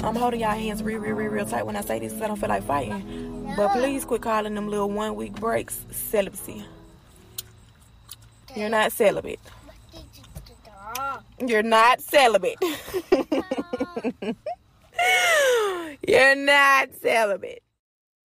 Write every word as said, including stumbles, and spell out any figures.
I'm holding y'all hands real, real, real, real tight when I say this because I don't feel like fighting. But please quit calling them little one week breaks celibacy. You're not celibate. You're not celibate. You're not celibate.